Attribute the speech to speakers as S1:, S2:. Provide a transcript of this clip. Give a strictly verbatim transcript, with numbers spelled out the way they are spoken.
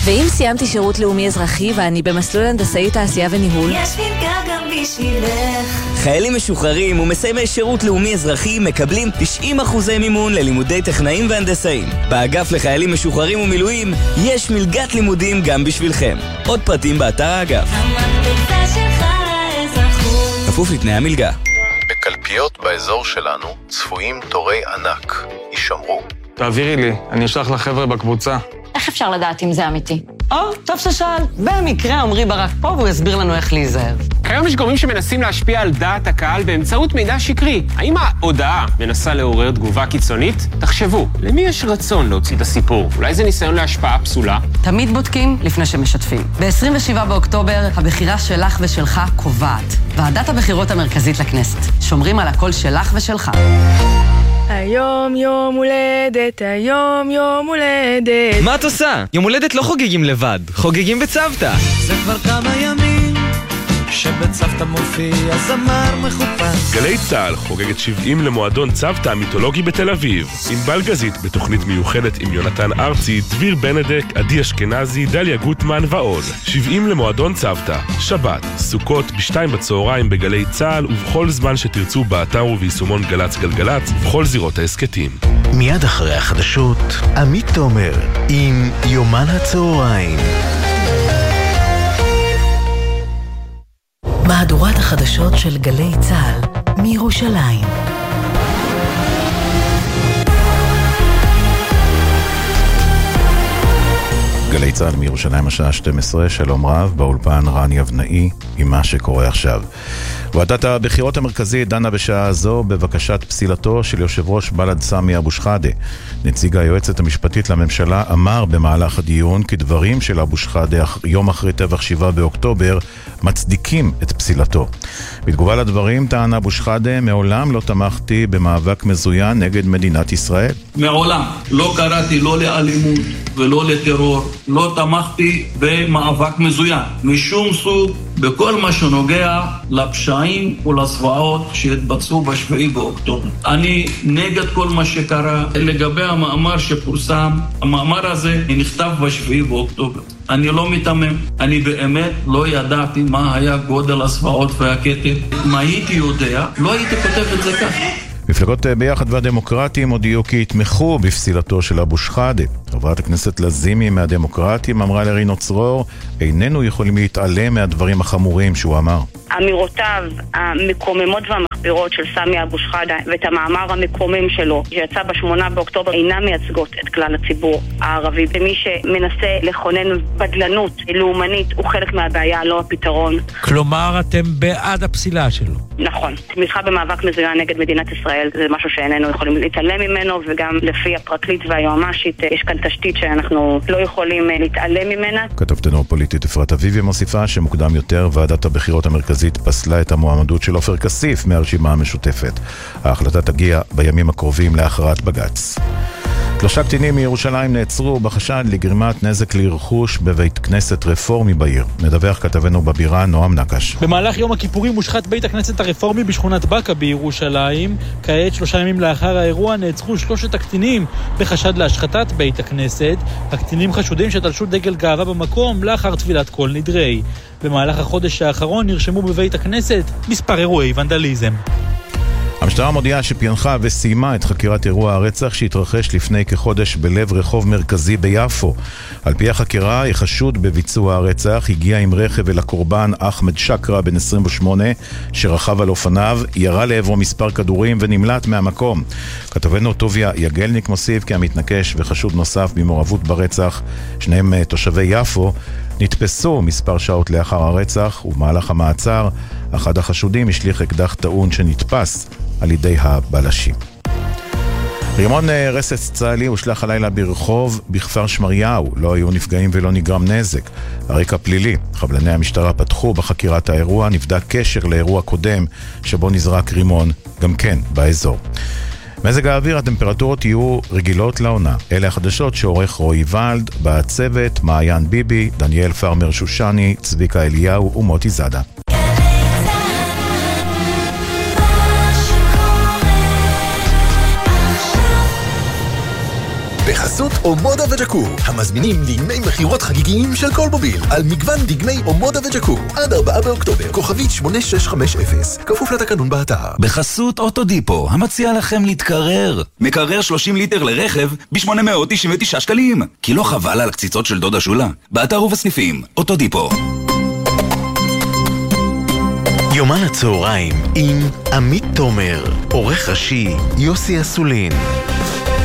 S1: ואם סיימתי שירות לאומי אזרחי ואני במסלול הנדסאי תעשייה וניהול,
S2: יש מלגה גם בשבילך.
S3: חיילים משוחררים ומסיימי שירות לאומי אזרחי מקבלים תשעים אחוזי מימון ללימודי טכנאים והנדסאים. באגף לחיילים משוחררים ומילואים יש מלגת לימודים גם בשבילכם. עוד פרטים באתר האגף.
S2: המקפצה שלך לאזרחות.
S3: כפוף לתנאי המלגה.
S4: בקלפיות באזור שלנו צפויים תורי ענק. יישמרו.
S5: תעבירי לי, אני אשלח לחבר'ה בקבוצה.
S6: איך אפשר לדעת אם זה אמיתי?
S7: או, טוב ששאל. במקרה עמרי ברק פה והוא יסביר לנו איך להיזהר.
S8: כיום יש גורמים שמנסים להשפיע על דעת הקהל באמצעות מידע שקרי. האם ההודעה מנסה לעורר תגובה קיצונית? תחשבו, למי יש רצון להוציא את הסיפור? אולי זה ניסיון להשפעה פסולה?
S7: תמיד בודקים לפני שמשתפים. ב-עשרים ושבעה באוקטובר הבחירה שלך ושלך קובעת. ועדת הבחירות המרכזית לכנסת. שומרים על הקול שלך ושלך.
S9: היום יום הולדת, היום יום הולדת.
S10: מה את עושה? יום הולדת לא חוגגים לבד, חוגגים בצוותא.
S11: זה כבר כמה ימים שבצוותא מופיע זמר מחופש.
S12: גלי צהל חוגגת שבעים למועדון צוותא המיתולוגי בתל אביב. עם בלגזית בתוכנית מיוחדת עם יונתן ארצי, דביר בנדק, עדי אשכנזי, דליה גוטמן ועוד. שבעים למועדון צוותא. שבת, סוכות בשתיים בצהריים בגלי צהל ובכל זמן שתרצו באתר וביישומון גלץ גלגלץ ובכל זירות העסקתים.
S13: מיד אחרי החדשות, עמית תומר עם יומן הצהריים.
S14: מהדורת החדשות של גלי צהל מירושלים.
S15: גלי צהל מירושלים השעה שתים עשרה, שלום רב, באולפן רן יבנאי עם מה שקורה עכשיו. ועדת הבחירות המרכזית דנה בשעה זו בבקשת פסילתו של יושב ראש בל"ד סמי אבו שחאדה. נציג היועצת המשפטית לממשלה אמר במהלך הדיון כי דברים של אבו שחאדה יום אחרי טבח שבעה באוקטובר מצדיקים את פסילתו. בתגובה לדברים טען אבו שחאדה, מעולם לא תמכתי במאבק מזוין נגד מדינת ישראל.
S16: מעולם לא קראתי לא לאלימות ולא לטרור, לא תמכתי במאבק מזוין משום סוג בכל מה שנוגע לפשעים ולזוועות שהתבצעו בשביעי באוקטובר. אני נגד כל מה שקרה. לגבי המאמר שפורסם, המאמר הזה נכתב בשביעי באוקטובר. אני לא מתאמם, אני באמת לא ידעתי מה היה גודל הזוועות והקטל. מה הייתי יודע, לא הייתי כותב את זה כך.
S15: מפלגות ביחד והדמוקרטים הודיעו כי יתמכו בפסילתו של אבו שחאדה. חברת הכנסת לזימי מהדמוקרטים אמרה לרינו צרור, איננו יכולים להתעלם מהדברים החמורים שהוא אמר.
S17: אמירותיו המקוממות והמחבירות של סמי אבו שחאדה ואת המאמר המקומם שלו שיצא בשמונה באוקטובר אינם מייצגות את כלל הציבור הערבי. ומי שמנסה לכונן בדלנות לאומנית הוא חלק מהבעיה, לא הפתרון.
S18: כלומר, אתם בעד הפסילה שלו? נכון.
S17: תמיכה במאבק מזוין נגד מדינת ישראל זה משהו שאיננו יכולים להתעלם ממנו, וגם לפי הפרקליט והיועמ"שית יש כאן תשתית שאנחנו לא יכולים להתעלם ממנה.
S15: כתבתנו הפוליטית אפרת אביבי מוסיפה שמוקדם יותר ועדת הבחירות המרכזית פסלה את המועמדות של עופר כסיף מהרשימה המשותפת. ההחלטה תגיע בימים הקרובים להכרעת בג"ץ. שלושה קטינים מירושלים נעצרו בחשד לגרימת נזק לרכוש בבית כנסת רפורמי בעיר. מדווח כתבנו בבירה נועם נקש.
S19: במהלך יום הכיפורים מושחת בית הכנסת הרפורמי בשכונת בקה בירושלים. כעת שלושה ימים לאחר האירוע נעצרו שלושת הקטינים בחשד להשחתת בית הכנסת. הקטינים חשודים שתלשו דגל גאווה במקום לאחר תפילת כל נדרי. במהלך החודש האחרון נרשמו בבית הכנסת מספר אירועי ונדליזם.
S15: המשטרה מודיעה שפענחה וסיימה את חקירת אירוע הרצח שהתרחש לפני כחודש בלב רחוב מרכזי ביפו. על פי החקירה, החשוד בביצוע הרצח הגיע עם רכב אל הקורבן אחמד שקרה בן עשרים ושמונה שרכב על אופניו, ירה לעברו מספר כדורים ונמלט מהמקום. כתבנו טוביה יגלניק מוסיף כי המתנקש וחשוד נוסף במעורבות ברצח, שניהם תושבי יפו, נתפסו מספר שעות לאחר הרצח, ובמהלך המעצר אחד החשודים השליך אקדח טעון שנתפס על ידי הבלשים. רימון רסס צה"לי הושלך הלילה ברחוב בכפר שמריהו. לא היו נפגעים ולא נגרם נזק. הרקע פלילי. חבלני המשטרה פתחו בחקירת האירוע, נבדק קשר לאירוע קודם שבו נזרק רימון גם כן באזור. מזג האוויר, הטמפרטורות יהיו רגילות לעונה. אלה החדשות שעורך רועי ולד, בצוות מעיין ביבי, דניאל פרמר שושני, צביקה אליהו ומוטי זדה.
S4: בחסות
S20: בחסות אומודה וג'קור, המזמינים דגמי מחירות חגיגיים של כל מוביל, על מגוון דגמי אומודה וג'קור, עד ארבעה באוקטובר, כוכבית שמונה שש חמש אפס, כפוף לתקנון באתר.
S21: בחסות אוטודיפו, המציע לכם להתקרר. מקרר שלושים ליטר לרכב ב-שמונה מאות תשעים ותשעה שקלים. כי לא חבל על הקציצות של דודה שולה? באתר ובסניפים, אוטודיפו.
S13: יומן הצהריים עם עמית תומר, עורך ראשי יוסי אסולין.